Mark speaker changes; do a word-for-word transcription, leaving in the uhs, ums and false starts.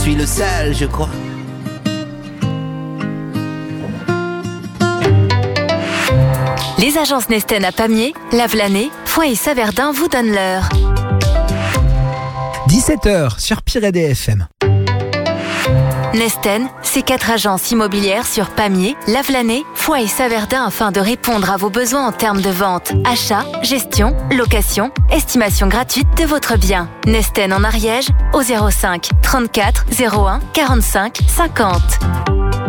Speaker 1: suis le seul, je crois.
Speaker 2: Les agences Nesten à Pamiers, Lavelanet, Foix et Saverdin vous donnent l'heure.
Speaker 3: dix-sept heures sur Pyrénées F M.
Speaker 2: Nesten, c'est quatre agences immobilières sur Pamiers, Lavelanet, Foix et Saverdin afin de répondre à vos besoins en termes de vente, achat, gestion, location, estimation gratuite de votre bien. Nesten en Ariège au zéro cinq trente-quatre zéro un quarante-cinq cinquante.